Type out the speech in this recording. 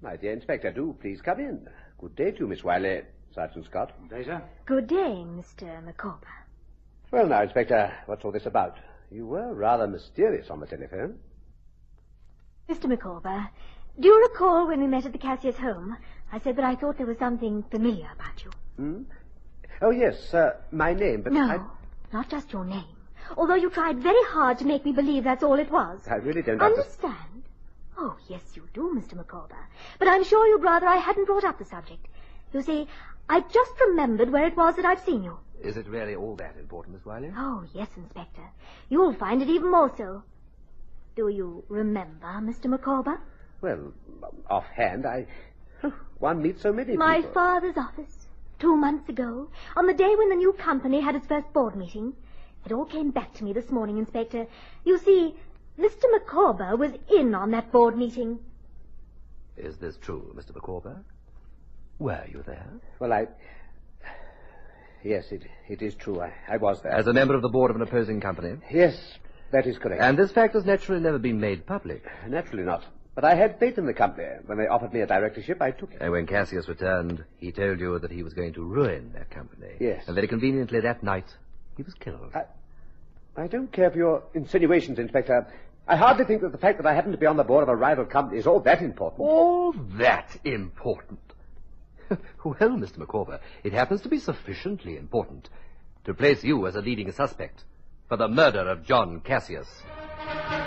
My dear Inspector, do please come in. Good day to you, Miss Wiley. Sergeant Scott. Good day, sir. Good day, Mr. Micawber. Well, now, Inspector, what's all this about? You were rather mysterious on the telephone. Mr. Micawber, do you recall when we met at the Cassius home? I said that I thought there was something familiar about you. Hmm? Oh, yes, my name, but No, not just your name. Although you tried very hard to make me believe that's all it was. I really don't understand. Oh, yes, you do, Mr. Micawber. But I'm sure you'd rather I hadn't brought up the subject. You see, I just remembered where it was that I'd seen you. Is it really all that important, Miss Wiley? Oh, yes, Inspector. You'll find it even more so. Do you remember, Mr. Micawber? Well, offhand, one meets so many My people. father's office, 2 months ago, on the day when the new company had its first board meeting. It all came back to me this morning, Inspector. You see, Mr. Micawber was in on that board meeting. Is this true, Mr. Micawber? Were you there? Well, Yes, it is true. I was there. As a member of the board of an opposing company? Yes, that is correct. And this fact has naturally never been made public? Naturally not. But I had faith in the company. When they offered me a directorship, I took it. And when Cassius returned, he told you that he was going to ruin that company. Yes. And very conveniently that night, he was killed. I don't care for your insinuations, Inspector. I hardly think that the fact that I happen to be on the board of a rival company is all that important. All that important? Well, Mr. Micawber, it happens to be sufficiently important to place you as a leading suspect for the murder of John Cassius.